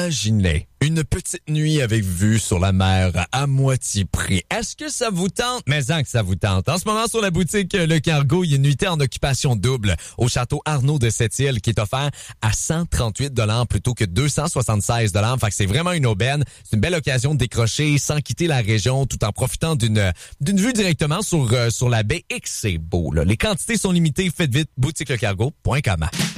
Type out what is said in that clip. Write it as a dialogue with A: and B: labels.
A: Imaginez une petite nuit avec vue sur la mer à moitié prix. Est-ce que ça vous tente? Mais que ça vous tente. En ce moment, sur la boutique Le Cargo, il y a une nuitée en occupation double au château Arnaud de Sept-Îles qui est offert à 138 $ plutôt que 276 $. Fait que c'est vraiment une aubaine. C'est une belle occasion de décrocher sans quitter la région tout en profitant d'une vue directement sur la baie et que c'est beau, là. Les quantités sont limitées. Faites vite, boutiquelecargo.com.